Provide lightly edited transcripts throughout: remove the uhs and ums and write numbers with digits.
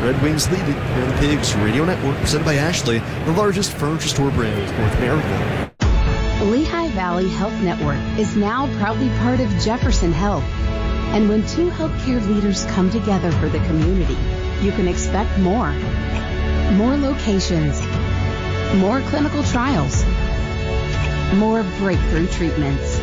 Red Wings lead it here on the Pigs Radio Network, presented by Ashley, the largest furniture store brand in North America. Lehigh Valley Health Network is now proudly part of Jefferson Health. And when two healthcare leaders come together for the community, you can expect more. More locations, more clinical trials, more breakthrough treatments.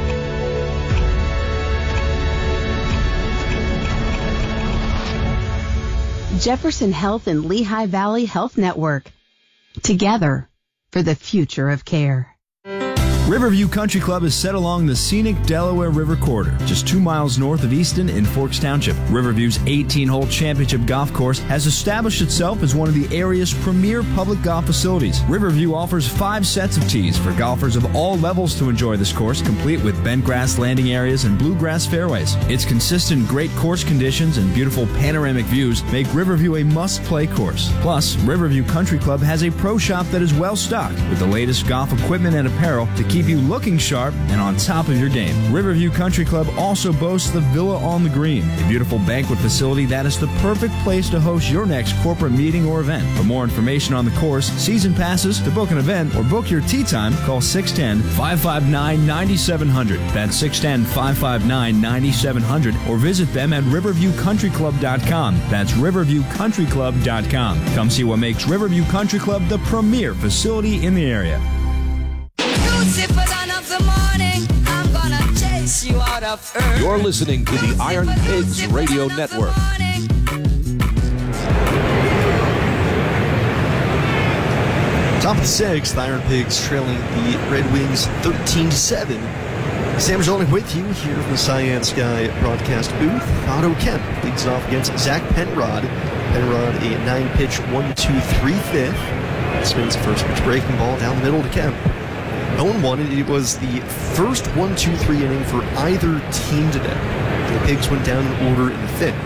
Jefferson Health and Lehigh Valley Health Network. Together for the future of care. Riverview Country Club is set along the scenic Delaware River corridor, just 2 miles north of Easton in Forks Township. Riverview's 18-hole championship golf course has established itself as one of the area's premier public golf facilities. Riverview offers 5 sets of tees for golfers of all levels to enjoy this course, complete with bent grass landing areas and bluegrass fairways. Its consistent great course conditions and beautiful panoramic views make Riverview a must-play course. Plus, Riverview Country Club has a pro shop that is well-stocked with the latest golf equipment and apparel to keep you looking sharp and on top of your game. Riverview Country Club also boasts the Villa on the Green, a beautiful banquet facility that is the perfect place to host your next corporate meeting or event. For more information on the course, season passes, to book an event, or book your tee time, call 610-559-9700. That's 610-559-9700, or visit them at riverviewcountryclub.com. That's riverviewcountryclub.com. Come see what makes Riverview Country Club the premier facility in the area. You're listening to the Iron Pigs Radio Network. Top of the 6th, Iron Pigs trailing the Red Wings 13-7. Sam Jolnick with you here from the Cyan Sky broadcast booth. Otto Kemp leads off against Zach Penrod. Penrod, a 9-pitch 1-2-3-5. Spins the first pitch breaking ball down the middle to Kemp. 0-1, and it was the first 1-2-3 inning for either team today. The Pigs went down in order in the 5th.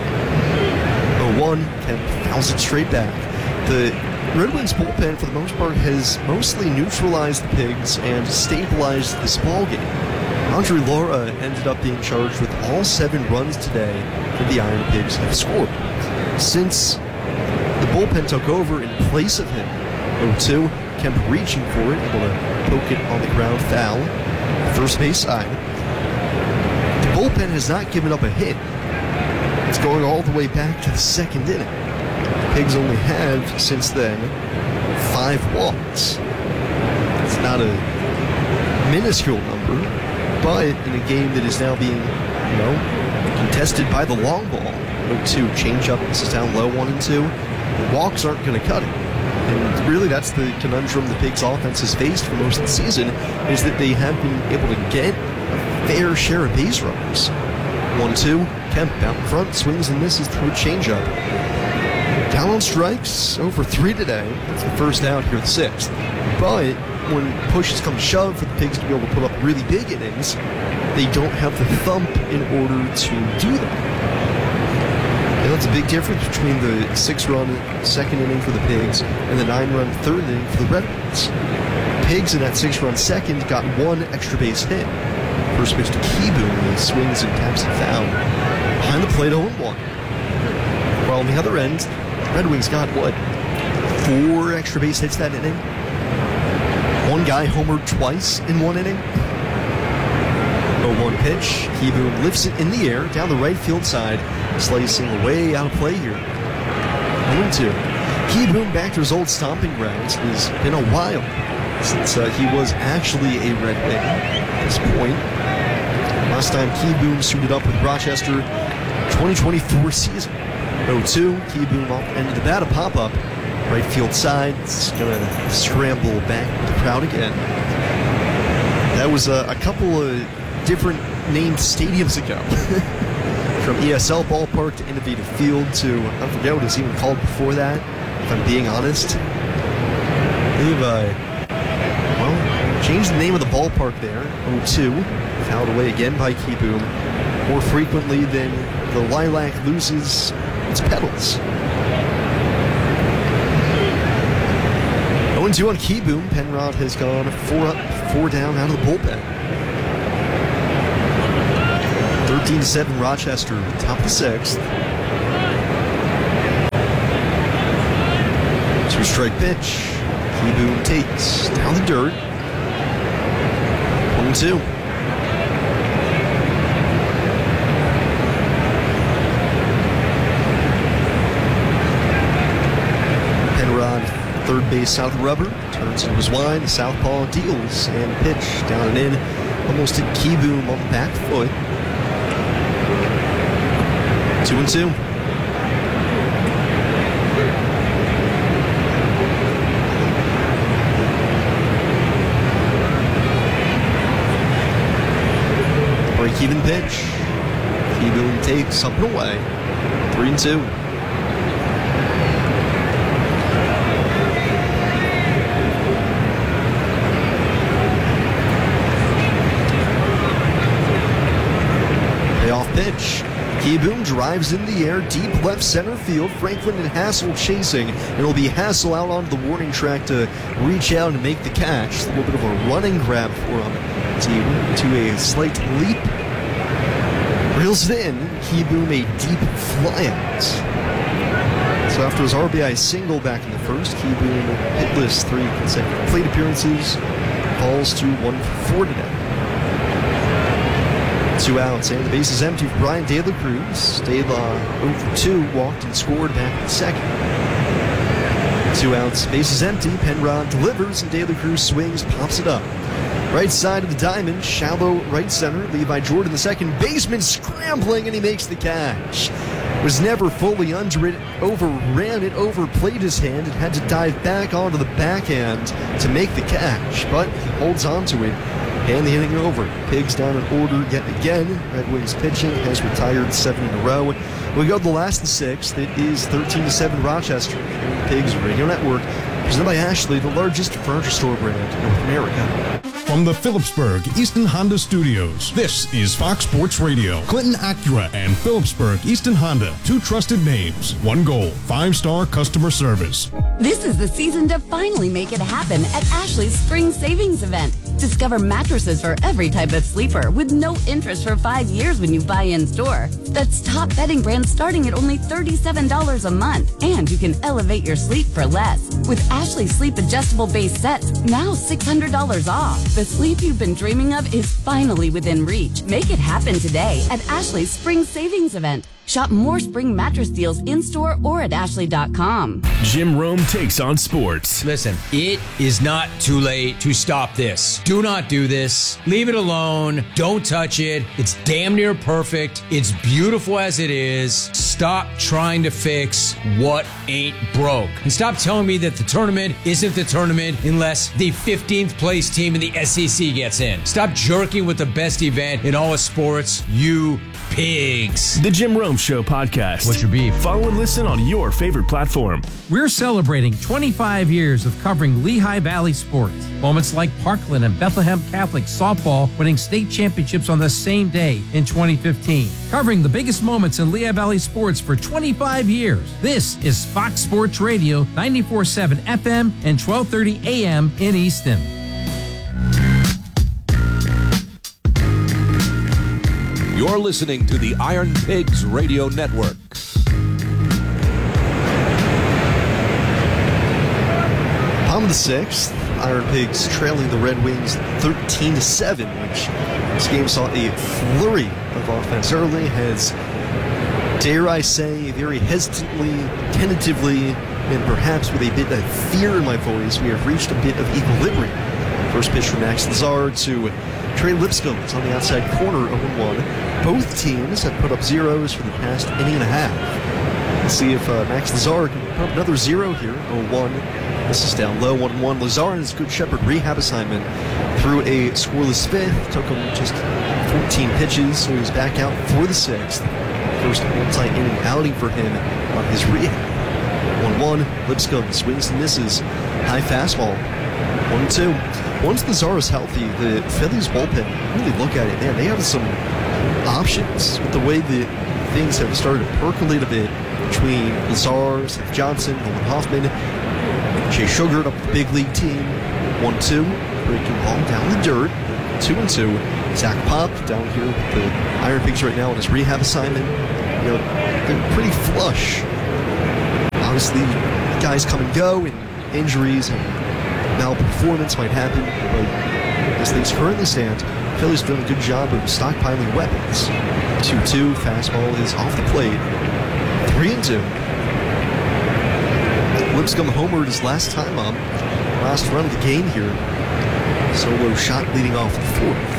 0-1, Kemp fouls it straight back. The Red Wings bullpen, for the most part, has mostly neutralized the Pigs and stabilized this ballgame. Andre Lara ended up being charged with all 7 runs today that the Iron Pigs have scored. Since the bullpen took over in place of him, 0-2, Kemp reaching for it, able to poke it on the ground foul, first base side. The bullpen has not given up a hit. It's going all the way back to the 2nd inning. The Pigs only have, since then, 5 walks. It's not a minuscule number, but in a game that is now being, contested by the long ball. 0-2, changeup, this is down low, 1-2. The walks aren't going to cut it. And really, that's the conundrum the Pigs' offense has faced for most of the season, is that they have been able to get a fair share of base runners. 1-2, Kemp out in front, swings and misses through a changeup. Down on strikes, 0-3 today. That's the first out here at the 6th. But when pushes come to shove for the Pigs to be able to put up really big innings, they don't have the thump in order to do that. And that's a big difference between the 6-run 2nd inning for the Pigs and the 9-run 3rd inning for the Red Wings. Pigs in that 6-run 2nd got 1 extra base hit. First pitch to Keyboom, he swings and taps it foul. Behind the plate, 0-1. While on the other end, the Red Wings got, 4 extra base hits that inning? One guy homered twice in 1 inning? 0-1 pitch. Keyboom lifts it in the air down the right field side, slicing way out of play here. 0-2. Keyboom back to his old stomping grounds. It has been a while since he was actually a Red Wing at this point. Last time Keyboom suited up with Rochester, 2024 season. 0-2. Keyboom off the end of the bat, a pop-up. Right field side. It's going to scramble back with the crowd again. That was a couple of different named stadiums ago. From ESL Ballpark to Innovative Field to, I forget what it's even called before that, if I'm being honest. They've, changed the name of the ballpark there. 0-2. Fouled away again by Keyboom. More frequently than the lilac loses its petals. 0-2 on Keyboom. Penrod has gone 4 up, 4 down out of the bullpen. 13-7 Rochester, top of the 6th. Strike pitch. Kieboom takes down the dirt. 1-2. Penrod, third base south of rubber, turns into his wide. The southpaw deals and pitch down and in. Almost hit Kieboom on the back foot. 2-2. Break-even pitch. Kieboom takes up and away. 3-2. Payoff pitch. Kieboom drives in the air, deep left center field. Franklin and Hassel chasing. It'll be Hassel out onto the warning track to reach out and make the catch. It's a little bit of a running grab for him to a slight leap. Reels it in. Kieboom a deep flyout. So after his RBI single back in the first, Kieboom hitless 3 consecutive plate appearances. Falls to 1 for 4 today. 2 outs, and the base is empty for Brian De La Cruz. De La 0 for 2, walked and scored back in the second. 2 outs, base is empty. Penrod delivers, and De La Cruz swings, pops it up. Right side of the diamond, shallow right center. Levi Jordan, the second baseman, scrambling, and he makes the catch. Was never fully under it, overran it, overplayed his hand, and had to dive back onto the backhand to make the catch. But he holds on to it. And the inning over. Pigs down in order yet again. Red Wings pitching has retired 7 in a row. We go to the last of the 6th. It is 13-7 Rochester. Here on the Pigs Radio Network. Presented by Ashley, the largest furniture store brand in North America. From the Phillipsburg Easton Honda Studios, this is Fox Sports Radio. Clinton Acura and Phillipsburg Easton Honda, 2 trusted names, 1 goal, 5-star customer service. This is the season to finally make it happen at Ashley's Spring Savings Event. Discover mattresses for every type of sleeper with no interest for 5 years when you buy in store. That's top bedding brands starting at only $37 a month. And you can elevate your sleep for less. With Ashley Sleep Adjustable Base Sets, now $600 off. The sleep you've been dreaming of is finally within reach. Make it happen today at Ashley's Spring Savings Event. Shop more spring mattress deals in-store or at ashley.com. Jim Rome takes on sports. Listen, it is not too late to stop this. Do not do this. Leave it alone. Don't touch it. It's damn near perfect. It's beautiful as it is. Stop trying to fix what ain't broke. And stop telling me that the tournament isn't the tournament unless the 15th place team in the SEC gets in. Stop jerking with the best event in all of sports, you pigs. The Jim Rome Show podcast. What's your beef? Follow and listen on your favorite platform. We're celebrating 25 years of covering Lehigh Valley sports. Moments like Parkland and Bethlehem Catholic softball winning state championships on the same day in 2015. Covering the biggest moments in Lehigh Valley sports for 25 years. This is Fox Sports Radio, 94.7 FM and 1230 AM in Easton. You're listening to the Iron Pigs Radio Network. Bottom of the 6th, Iron Pigs trailing the Red Wings 13-7, which this game saw a flurry of offense early, has, dare I say, very hesitantly, tentatively, and perhaps with a bit of fear in my voice, we have reached a bit of equilibrium. First pitch from Max Lazar to Trey Lipscomb on the outside corner, 0-1. Both teams have put up zeros for the past inning and a half. Let's see if Max Lazar can put up another 0 here, 0-1. This is down low, 1-1. Lazar and his Good Shepherd rehab assignment through a scoreless 5th. Took him just 14 pitches, so he's back out for the 6th. First multi-inning outing for him on his rehab. 1-1. Lipscomb swings and misses. High fastball. 1-2. Once Lazar is healthy, the Phillies bullpen, really look at it, man, they have some options with the way that things have started to percolate a bit between Lazar, Seth Johnson, Nolan Hoffman, Jay Sugar up the big league team. 1-2. Breaking ball down the dirt. 2-2. Zach Pop down here with the Iron Pigs right now on his rehab assignment. You know, they're pretty flush. Obviously, guys come and go, and injuries and malperformance might happen, but as things currently stand, Philly's doing a good job of stockpiling weapons. 2-2, fastball is off the plate. 3-2. Lipscomb homered his last time up. Last run of the game here. Solo shot leading off the fourth.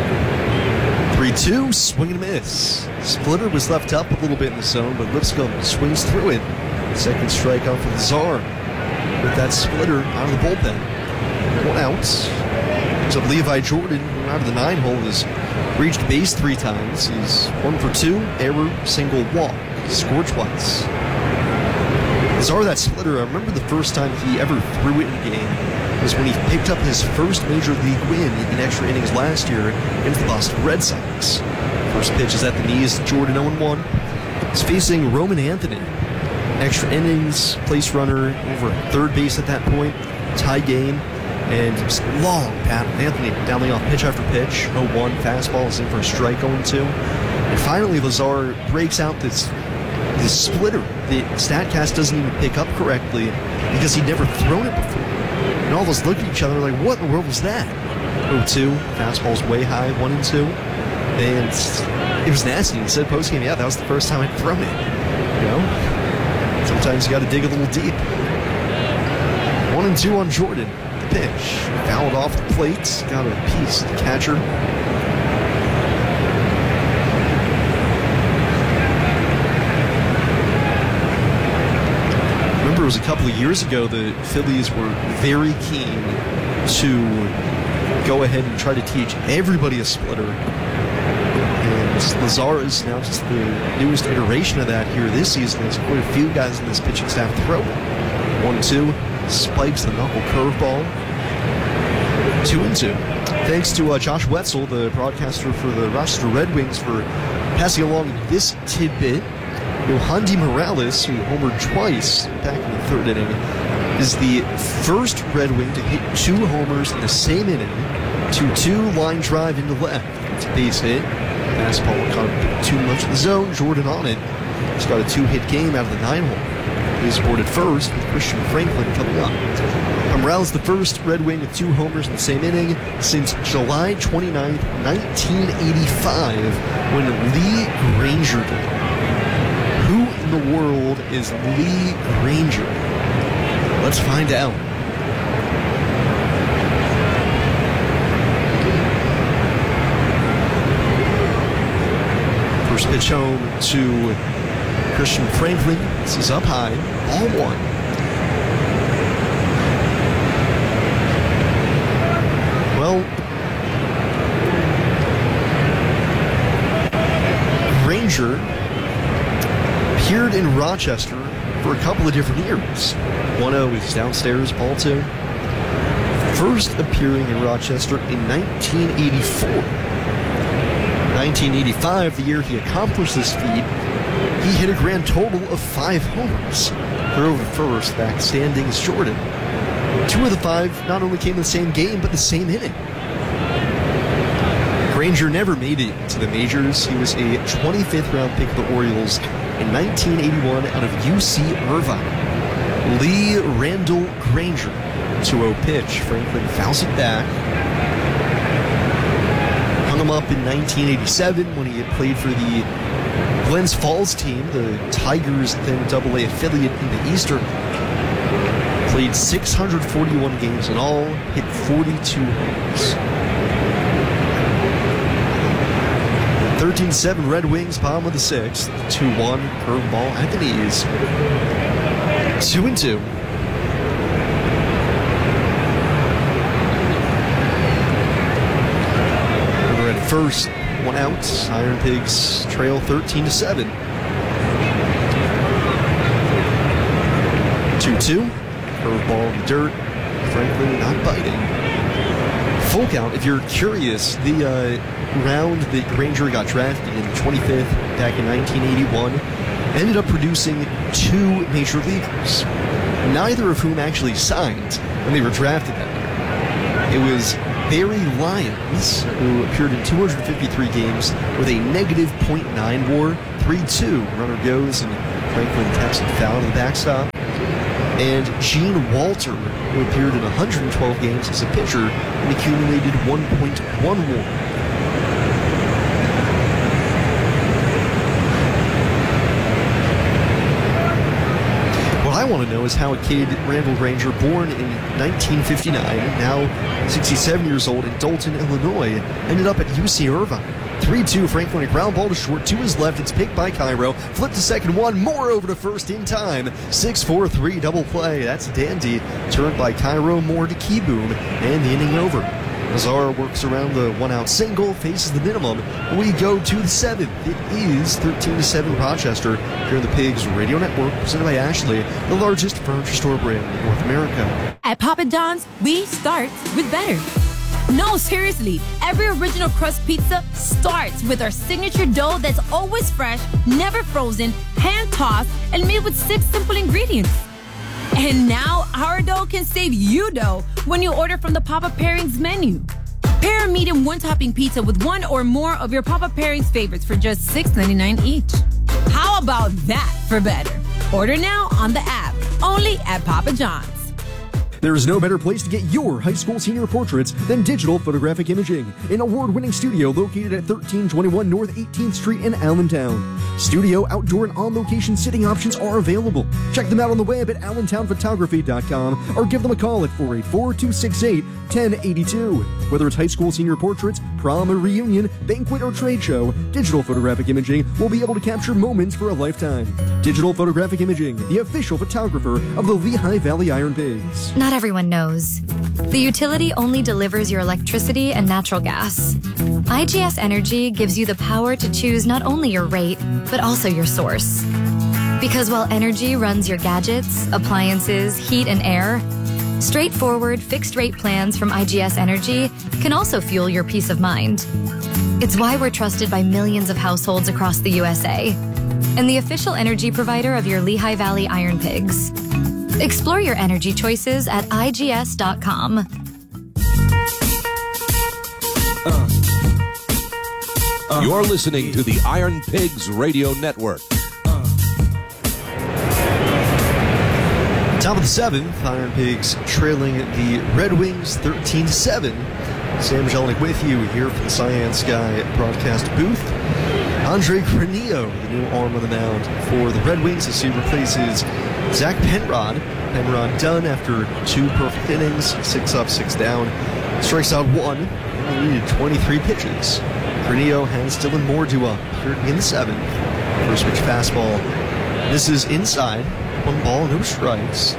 3-2, swing and a miss. Splitter was left up a little bit in the zone, but Lipscomb swings through it. Second strikeout for Lazar with that splitter out of the bullpen. 1 out. So Levi Jordan, out of the 9-hole, has reached base 3 times. He's 1 for 2, error, single, walk. Scored twice. Lazar, that splitter, I remember the first time he ever threw it in a game was when he picked up his first Major League win in extra innings last year against the Boston Red Sox. First pitch is at the knees, Jordan 0-1. He's facing Roman Anthony. Extra innings, place runner over at third base at that point, tie game, and just long pat. Anthony down the off pitch after pitch, 0-1, fastball is in for a strike, 0-2. And finally, Lazar breaks out this splitter. The StatCast doesn't even pick up correctly because he'd never thrown it before. And all of us look at each other like, what in the world was that? 0-2, fastball's way high, 1-2. And it was nasty. He said postgame, yeah, that was the first time I'd thrown it. You know? Sometimes you got to dig a little deep. 1-2 on Jordan. The pitch. Fouled off the plate. Got a piece. The catcher. Remember, it was a couple of years ago the Phillies were very keen to go ahead and try to teach everybody a splitter. Lazar is now just the newest iteration of that here this season. There's quite a few guys in this pitching staff throw it. 1-2, spikes the knuckle curveball. 2-2. Thanks to Josh Wetzel, the broadcaster for the Rochester Red Wings, for passing along this tidbit. Yohandy Morales, who homered twice back in the third inning, is the first Red Wing to hit 2 homers in the same inning. 2-2, line drive into left. It's a base hit. Fastball caught a bit too much in the zone. Jordan on it. He's got a 2-hit game out of the 9-hole. He's aboarded first with Christian Franklin coming up. Morales, the first Red Wing with 2 homers in the same inning since July 29th, 1985, when Lee Granger did it. Who in the world is Lee Granger? Let's find out. First pitch home to Christian Franklin. This is up high, ball 1. Well, Granger appeared in Rochester for a couple of different years. 1-0 is downstairs, ball 2. First appearing in Rochester in 1984. 1985, the year he accomplished this feat, he hit a grand total of 5 homers. Throw over first, back standing is Jordan. 2 of the 5 not only came in the same game, but the same inning. Granger never made it to the majors. He was a 25th round pick of the Orioles in 1981 out of UC Irvine. Lee Randall Granger. 2-0 pitch. Franklin fouls it back. Hung him up in 1987 when he had played for the Glens Falls team, the Tigers' then AA affiliate in the Eastern. Played 641 games in all, hit 42 homers. 13-7 Red Wings, bottom of the 6th. 2-1, curveball at the knees. 2-2. We're at first, 1 out. Iron Pigs trail 13-7. 2-2. Curveball in the dirt. Franklin not biting. Full count. If you're curious, the round that Granger got drafted in, the 25th, back in 1981, ended up producing 2 major leaguers, neither of whom actually signed when they were drafted that year. It was Barry Lyons, who appeared in 253 games with a negative .9 WAR, 3-2. Runner goes, and Franklin taps it foul to the backstop. and Gene Walter, who appeared in 112 games as a pitcher and accumulated 1.1 WAR. What I want to know is how a kid, Randall Granger, born in 1959, now 67 years old in Dalton, Illinois, ended up at UC Irvine. 3-2 Franklin, a ground ball to short to his left. It's picked by Cairo. Flip to second one. Moore over to first in time. 6-4-3 double play. That's a dandy. Turned by Cairo. Moore to Keyboom. And the inning over. Nazar works around the one-out single, faces the minimum. We go to the seventh. It is 13-7 Rochester here on the Pigs Radio Network, presented by Ashley, the largest furniture store brand in North America. At Papa John's, we start with better. No, seriously, every original crust pizza starts with our signature dough that's always fresh, never frozen, hand-tossed, and made with 6 simple ingredients. And now, our dough can save you dough when you order from the Papa Pairings menu. Pair a medium one-topping pizza with one or more of your Papa Pairings favorites for just $6.99 each. How about that for better? Order now on the app, only at Papa John's. There is no better place to get your high school senior portraits than Digital Photographic Imaging, an award-winning studio located at 1321 North 18th Street in Allentown. Studio, outdoor, and on-location sitting options are available. Check them out on the web at allentownphotography.com or give them a call at 484-268-1082. Whether it's high school senior portraits, prom or reunion, banquet or trade show, Digital Photographic Imaging will be able to capture moments for a lifetime. Digital Photographic Imaging, the official photographer of the Lehigh Valley Iron Pigs. Not everyone knows. The utility only delivers your electricity and natural gas. IGS Energy gives you the power to choose not only your rate, but also your source. Because while energy runs your gadgets, appliances, heat, and air, straightforward fixed-rate plans from IGS Energy can also fuel your peace of mind. It's why we're trusted by millions of households across the USA, and the official energy provider of your Lehigh Valley Iron Pigs. Explore your energy choices at IGS.com. You're listening to the Iron Pigs Radio Network. Top of the seventh, Iron Pigs trailing the Red Wings 13-7. Sam Jelinek with you here from the Cyan Sky broadcast booth. Andre Granillo, the new arm on the mound for the Red Wings, as he replaces Zach Penrod. Penrod done after 2 perfect innings, 6 up, 6 down. Strikes out 1, and needed 23 pitches. Granillo has Dylan Moore due up here in the 7th. First pitch fastball. This is inside. 1 ball, no strikes.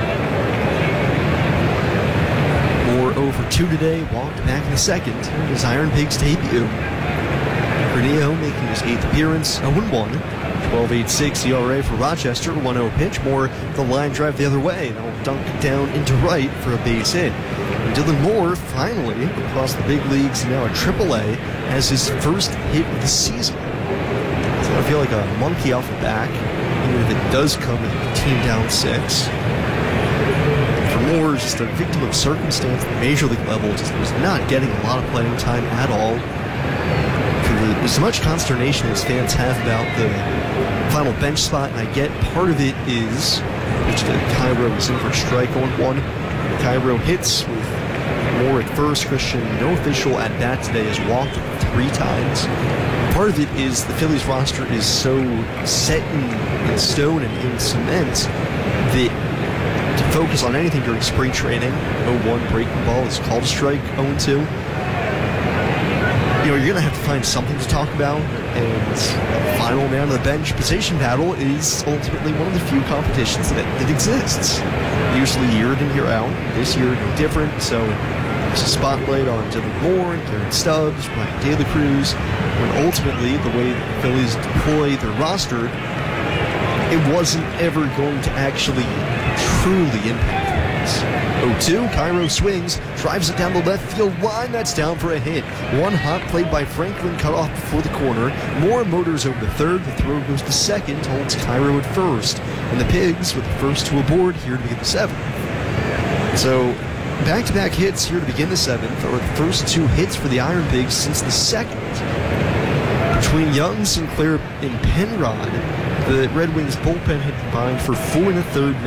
Moore 0 for 2 today, walked back in the 2nd. And his Iron Pigs debut. Granillo making his 8th appearance, 0-1. 12.86 ERA for Rochester, 1-0 pitch. Moore the line drive the other way. That'll dunk down into right for a base hit. And Dylan Moore finally across the big leagues, now at AAA, has his first hit of the season. So I feel like a monkey off the back, even if it does come with the team down 6. For Moore, just a victim of circumstance at the major league level, just was not getting a lot of playing time at all. As much consternation as fans have about the final bench spot, and I get part of it is which Cairo was in for a strike on 1. Cairo hits with Moore at first. Christian, no official at bat today, has walked 3 times. Part of it is the Phillies roster is so set in stone and in cement that to focus on anything during spring training, 0-1 breaking ball is called a strike, 0-2. You're going to have to find something to talk about, and the final man on the bench position battle is ultimately one of the few competitions that exists. Usually year in, year out. This year, no different, so it's a spotlight on Dylan Moore, Garrett Stubbs, Ryan De La Cruz, when ultimately the way the Phillies deploy their roster, it wasn't ever going to actually truly impact things. 0-2, Cairo swings, drives it down the left field line, that's down for a hit. 1 hot play by Franklin, cut off before the corner. Moore motors over to third, the throw goes to second, holds Cairo at first. And the Pigs with the first 2 aboard here to begin the 7th. So, back-to-back hits here to begin the 7th, or the first 2 hits for the Iron Pigs since the 2nd. Between Young, Sinclair, and Penrod, the Red Wings bullpen had combined for 4 1/3